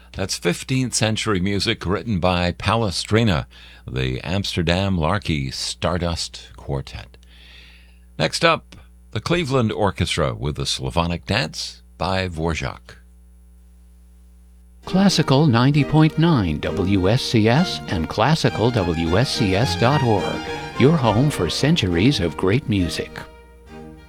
That's 15th century music written by Palestrina, the Amsterdam Larky Stardust Quartet. Next up, the Cleveland Orchestra with the Slavonic Dance by Dvorak. Classical 90.9 WSCS and classicalwscs.org, your home for centuries of great music.